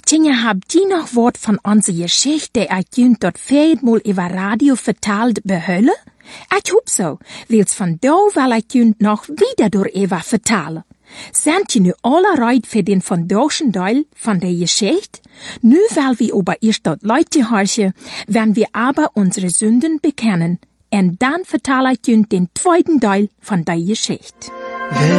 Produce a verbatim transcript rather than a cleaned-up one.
Tja, habt ihr noch Wort von unserer Geschichte, die ich jünt dort viermal über Radio vertalt behölle? Ich hoop so, weil's von da will ich jünt noch wieder durch Eva vertalen. Sind ihr nu alle bereit für den vandaagschen Teil von der Geschichte? Nu weil wir über erst dort Leute horchen, wenn wir aber unsere Sünden bekennen. Und dann vertale ich jünt den zweiten Teil von der Geschichte.